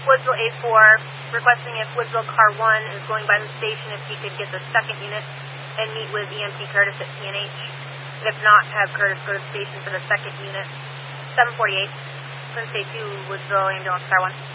Woodsville A4, requesting if Woodsville Car 1 is going by the station, if he could get the second unit and meet with EMT Curtis at PNH. If not, have Curtis go to the station for the second unit. 748, Prince A2, Woodsville Ambulance Car 1.